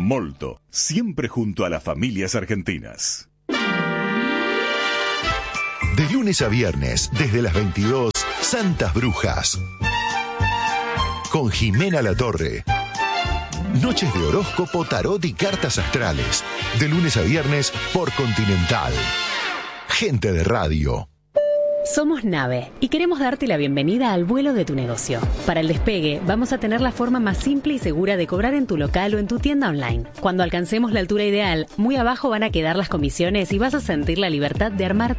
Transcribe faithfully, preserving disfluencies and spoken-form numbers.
Molto, siempre junto a las familias argentinas. De lunes a viernes, desde las veintidós, Santas Brujas. Con Jimena Latorre. Noches de horóscopo, tarot y cartas astrales. De lunes a viernes por Continental. Gente de radio. Somos Nave y queremos darte la bienvenida al vuelo de tu negocio. Para el despegue, vamos a tener la forma más simple y segura de cobrar en tu local o en tu tienda online. Cuando alcancemos la altura ideal, muy abajo van a quedar las comisiones y vas a sentir la libertad de armar